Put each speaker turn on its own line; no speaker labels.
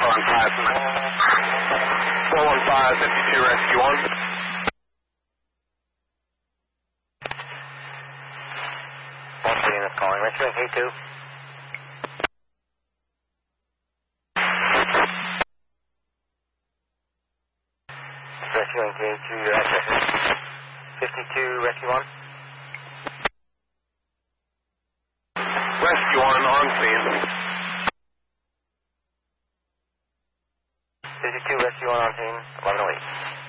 415, 52 Rescue 1.
One unit calling. Rescue 82. Rescue 82, your address is 52 Rescue 1.
Rescue 1 on scene.
52 Rescue 1 on scene, 1108.